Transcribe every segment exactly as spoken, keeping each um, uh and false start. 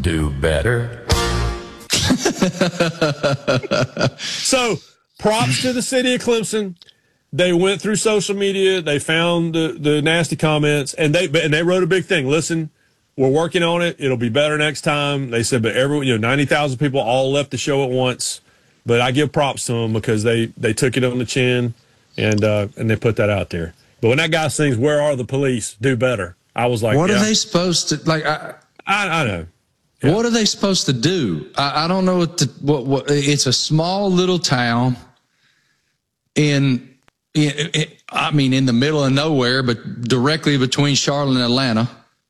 do better. So, props to the city of Clemson. They went through social media. They found the, the nasty comments, and they and they wrote a big thing. Listen, we're working on it. It'll be better next time. They said, but everyone, you know, ninety thousand people all left the show at once. But I give props to them because they, they took it on the chin, and uh, and they put that out there. But when that guy sings, "Where are the police? Do better," I was like, what yeah. are they supposed to like? I, I, I know. Yeah. What are they supposed to do? I, I don't know what, the, what what. It's a small little town in. It, it, I mean, in the middle of nowhere, but directly between Charlotte and Atlanta.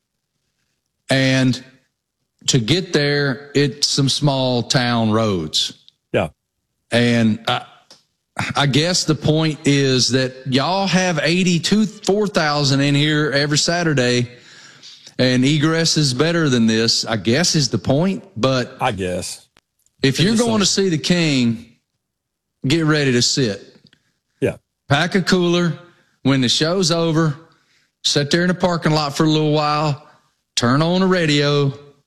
And to get there, it's some small town roads. Yeah. And I, I guess the point is that y'all have eighty-two, four thousand in here every Saturday, and egress is better than this, I guess is the point. But I guess if you're going to see the King, get ready to sit. Pack a cooler. When the show's over, sit there in the parking lot for a little while, turn on the radio,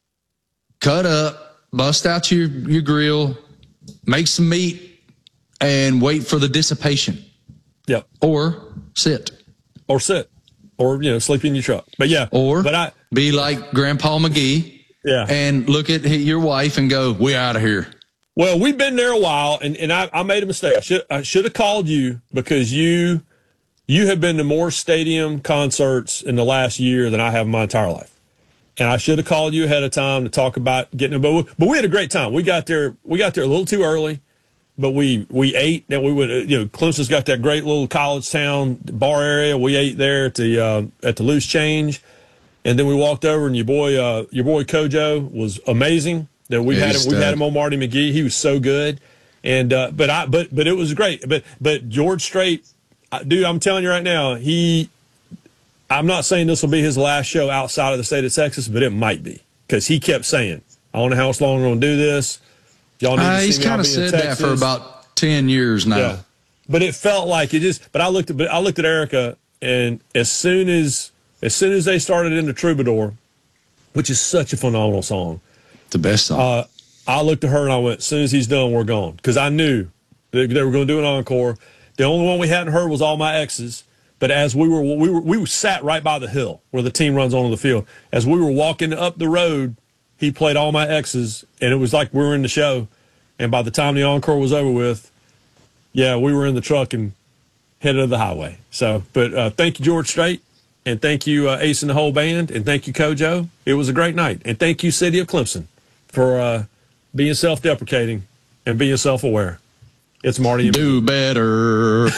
cut up, bust out your, your grill, make some meat, and wait for the dissipation. Yep. Or sit. Or sit. Or, you know, sleep in your truck. But, yeah. Or but I, be like Grandpa McGee yeah. and look at your wife and go, we out of here. Well, we've been there a while, and, and I, I made a mistake. I should I should have called you because you you have been to more stadium concerts in the last year than I have in my entire life. And I should have called you ahead of time to talk about getting but we, but we had a great time. We got there we got there a little too early, but we we ate. Then we would you know Clemson's got that great little college town bar area. We ate there at the uh, at the Loose Change, and then we walked over, and your boy uh, your boy Kojo was amazing. That we had him, we had him on Marty McGee. He was so good, and uh, but I but but it was great. But but George Strait, dude, I'm telling you right now, he. I'm not saying this will be his last show outside of the state of Texas, but it might be because he kept saying, "I don't know how long we're going to do this." Y'all need uh, to see he's kind of said that for about ten years now. Yeah. But it felt like it just. But I looked at but I looked at Erica, and as soon as as soon as they started into Troubadour, which is such a phenomenal song. The best song. Uh, I looked at her and I went, as soon as he's done, we're gone. Because I knew they, they were going to do an encore. The only one we hadn't heard was All My Exes. But as we were, we were, we sat right by the hill where the team runs onto the field. As we were walking up the road, he played All My Exes, and it was like we were in the show. And by the time the encore was over with, yeah, we were in the truck and headed to the highway. So, but uh, thank you, George Strait. And thank you, uh, Ace and the whole band. And thank you, Kojo. It was a great night. And thank you, City of Clemson, for uh, being self-deprecating and being self-aware. It's Marty. Do better.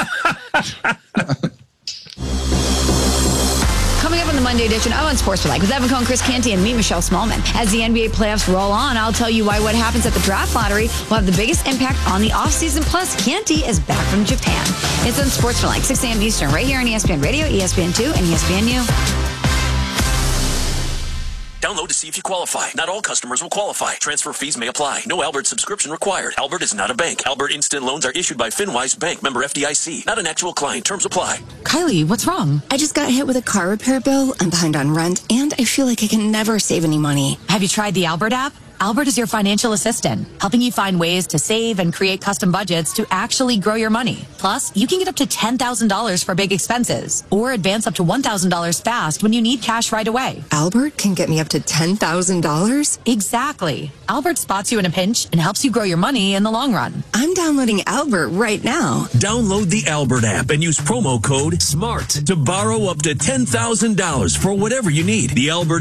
Coming up on the Monday edition of On Sports for Life with Evan Cohen, Chris Canty, and me, Michelle Smallman. As the N B A playoffs roll on, I'll tell you why what happens at the draft lottery will have the biggest impact on the offseason. Plus, Canty is back from Japan. It's On Sports for Life, six a.m. Eastern, right here on E S P N Radio, E S P N two, and E S P N U. Download to see if you qualify. Not all customers will qualify. Transfer fees may apply. No Albert subscription required. Albert is not a bank. Albert Instant Loans are issued by FinWise Bank, member F D I C. Not an actual client. Terms apply. Kylie, what's wrong? I just got hit with a car repair bill. I'm behind on rent, and I feel like I can never save any money. Have you tried the Albert app? Albert is your financial assistant, helping you find ways to save and create custom budgets to actually grow your money. Plus, you can get up to ten thousand dollars for big expenses or advance up to one thousand dollars fast when you need cash right away. Albert can get me up to ten thousand dollars? Exactly. Albert spots you in a pinch and helps you grow your money in the long run. I'm downloading Albert right now. Download the Albert app and use promo code SMART to borrow up to ten thousand dollars for whatever you need. The Albert